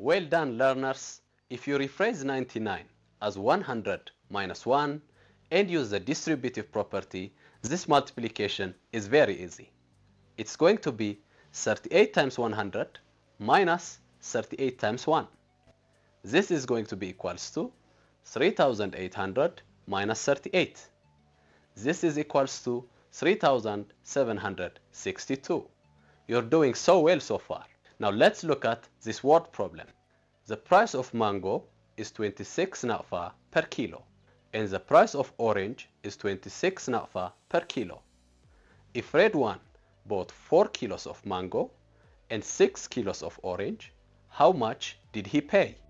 Well done, learners. If you rephrase 99 as 100 minus 1 and use the distributive property, this multiplication is very easy. It's going to be 38 times 100 minus 38 times 1. This is going to be equals to 3800 minus 38. This is equals to 3762. You're doing so well so far. Now let's look at this word problem. The price of mango is 26 NAFA per kilo, and the price of orange is 26 NAFA per kilo. If Redwan bought 4 kilos of mango and 6 kilos of orange, how much did he pay?